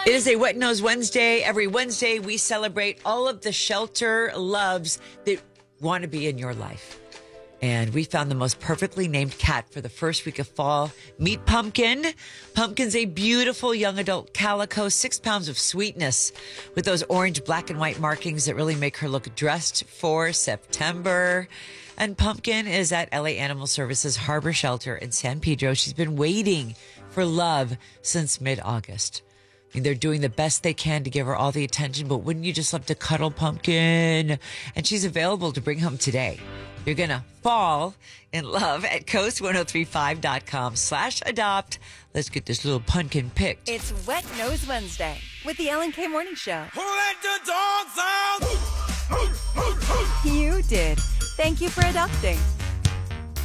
It is a Wet Nose Wednesday. Every Wednesday, we celebrate all of the shelter loves that want to be in your life. And we found the most perfectly named cat for the first week of fall. Meet Pumpkin. Pumpkin's a beautiful young adult calico, 6 pounds of sweetness with those orange, black, and white markings that really make her look dressed for September. And Pumpkin is at LA Animal Services Harbor Shelter in San Pedro. She's been waiting for love since mid-August. I mean, they're doing the best they can to give her all the attention, but wouldn't you just love to cuddle Pumpkin? And she's available to bring home today. You're going to fall in love at coast1035.com/adopt. Let's get this little pumpkin picked. It's Wet Nose Wednesday with the Ellen K Morning Show. Who let the dogs out? You did. Thank you for adopting.